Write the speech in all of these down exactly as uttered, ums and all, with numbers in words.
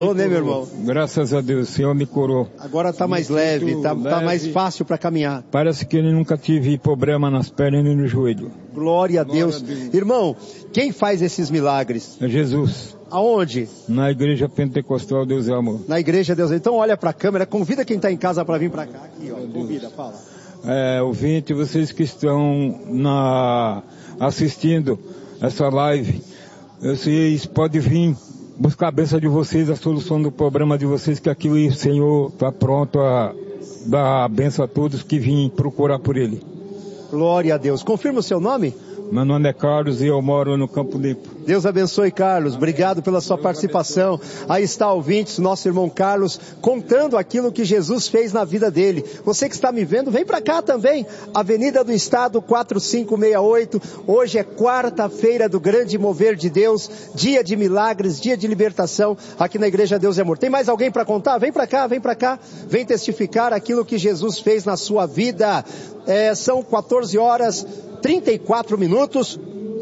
Né, meu irmão? Graças a Deus, o Senhor me curou. Agora tá mais leve, tá, leve, tá mais fácil para caminhar. Parece que ele nunca tive problema nas pernas nem no joelho. Glória a Deus. Glória a Deus. Irmão, quem faz esses milagres? É Jesus. Aonde? Na Igreja Pentecostal Deus é Amor. Na Igreja Deus é Amor. Então olha para a câmera, convida quem está em casa para vir para cá. Aqui, ó. Convida, fala. É, ouvinte, vocês que estão na, assistindo essa live, vocês podem vir buscar a bênção de vocês, a solução do problema de vocês, que aqui o Senhor está pronto a dar a bênção a todos que vêm procurar por Ele. Glória a Deus. Confirma o seu nome? Meu nome é Carlos e eu moro no Campo Limpo. Deus abençoe, Carlos. Obrigado pela sua participação. Aí está, ouvintes, nosso irmão Carlos, contando aquilo que Jesus fez na vida dele. Você que está me vendo, vem para cá também. Avenida do Estado, quatro cinco seis oito. Hoje é quarta-feira do grande mover de Deus, dia de milagres, dia de libertação, aqui na Igreja Deus é Amor. Tem mais alguém para contar? Vem para cá, vem para cá. Vem testificar aquilo que Jesus fez na sua vida. É, são quatorze horas e trinta e quatro minutos.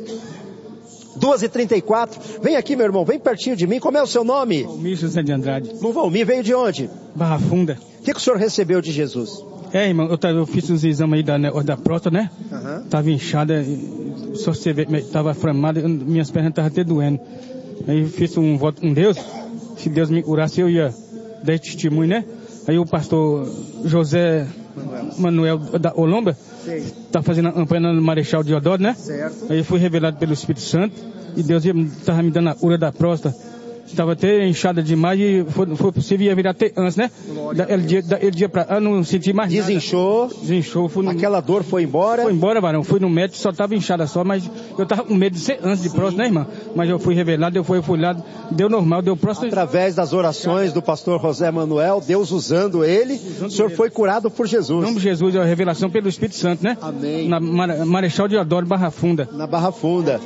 duas e trinta e quatro. Vem aqui, meu irmão, vem pertinho de mim. Como é o seu nome? Valmir José de Andrade. Não, Valmir, veio de onde? Barra Funda. O que, que o senhor recebeu de Jesus? É, irmão, eu, tava, eu fiz os exames aí da, da próstata, né? Uhum. Tava inchada, só você vê, tava inflamada, minhas pernas estavam até doendo. Aí eu fiz um voto com Deus, se Deus me curasse eu ia dar testemunho, né? Aí o pastor José Manuel, Manuel da Olomba, tá fazendo a campanha no Marechal Deodoro, né? Certo. Aí eu fui revelado pelo Espírito Santo e Deus estava me dando a cura da próstata. Estava até inchada demais e foi, foi possível ia virar até antes, né? Daquele dia, daquele dia pra eu não senti mais Desinchou. nada. Desinchou. Fui no... Aquela dor foi embora? Foi embora, varão. Fui no médico, só estava inchada só, mas eu estava com medo de ser antes de próstata, né, irmã? Mas eu fui revelado, eu fui, eu fui lá, deu normal, deu próstata. Através das orações do pastor José Manuel, Deus usando ele, usando o senhor ele. Foi curado por Jesus. Em nome de Jesus, é a revelação pelo Espírito Santo, né? Amém. Na Marechal Deodoro, Barra Funda. Na Barra Funda.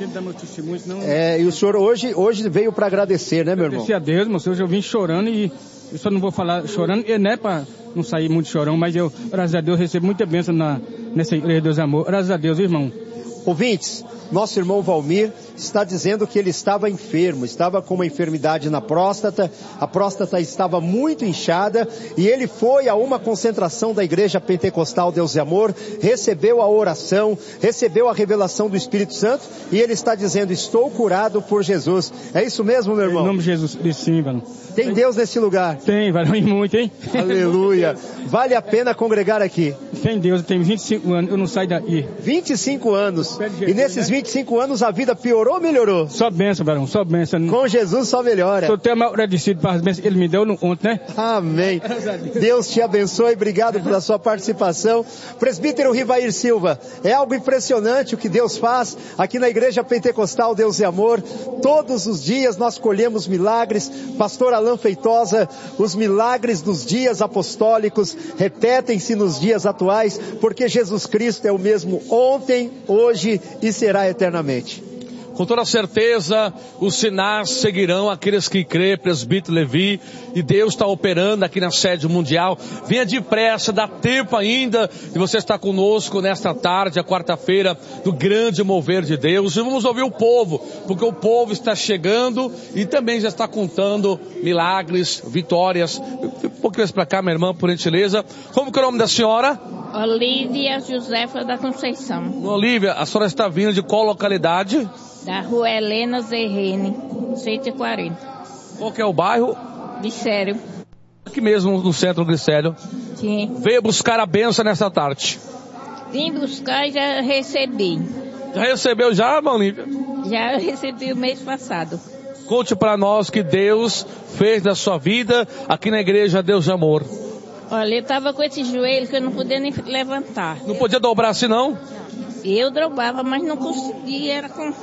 É, e o senhor hoje, hoje veio para agradecer, né, meu irmão? Agradecer a Deus, hoje eu vim chorando e eu só não vou falar chorando, e não é para não sair muito chorão, mas eu, graças a Deus, recebo muita bênção na, nessa Igreja Deus Amor. Graças a Deus, irmão. Ouvintes, nosso irmão Valmir está dizendo que ele estava enfermo, estava com uma enfermidade na próstata, a próstata estava muito inchada e ele foi a uma concentração da Igreja Pentecostal Deus e Amor, recebeu a oração, recebeu a revelação do Espírito Santo e ele está dizendo, estou curado por Jesus. É isso mesmo, meu irmão? Em nome de Jesus, sim, varão. Tem Deus nesse lugar? Tem, varão, e muito, hein? Aleluia. Vale a pena congregar aqui? Tem Deus, eu tenho vinte e cinco anos, eu não saio daqui. vinte e cinco anos. E nesses vinte e cinco anos a vida piorou ou melhorou? Só bênção, varão, só bênção. Com Jesus só melhora. Estou até mal agradecido para as bênçãos que ele me deu no ontem, né? Amém. Deus te abençoe, obrigado pela sua participação. Presbítero Rivair Silva, é algo impressionante o que Deus faz aqui na Igreja Pentecostal Deus e Amor. Todos os dias nós colhemos milagres. Pastor Alain Feitosa, os milagres dos dias apostólicos repetem-se nos dias atuais, porque Jesus Cristo é o mesmo ontem, hoje e será eternamente. Com toda certeza, os sinais seguirão aqueles que crê, presbítero Levi, e Deus está operando aqui na sede mundial. Venha depressa, dá tempo ainda de você estar conosco nesta tarde, a quarta-feira, do grande mover de Deus. E vamos ouvir o povo, porque o povo está chegando e também já está contando milagres, vitórias. Um pouquinho mais para cá, minha irmã, por gentileza. Como que é o nome da senhora? Olívia Josefa da Conceição. Olívia, a senhora está vindo de qual localidade? Da rua Helena Zerrene, cento e quarenta. Qual que é o bairro? Glicério. Aqui mesmo no centro do Glicério. Sim. Veio buscar a benção nessa tarde. Vim buscar e já recebi. Já recebeu já, irmã Olívia? Já recebi o mês passado. Conte para nós que Deus fez da sua vida aqui na Igreja Deus de Amor. Olha, eu estava com esse joelho que eu não podia nem levantar. Não podia dobrar assim, não? Eu dobrava, mas não conseguia, era com...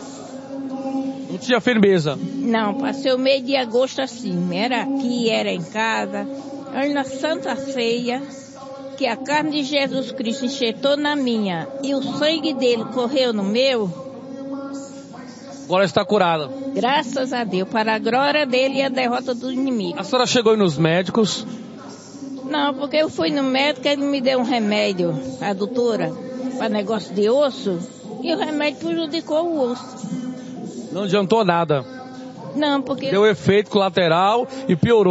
Não tinha firmeza? Não, passei o mês de agosto assim, era aqui, era em casa. Aí na Santa Ceia, que a carne de Jesus Cristo enxertou na minha e o sangue dele correu no meu. Agora está curada. Graças a Deus, para a glória dele e a derrota do inimigo. A senhora chegou aí nos médicos? Não, porque eu fui no médico, ele me deu um remédio, a doutora, para negócio de osso, e o remédio prejudicou o osso. Não adiantou nada. Não, porque... Deu efeito colateral e piorou.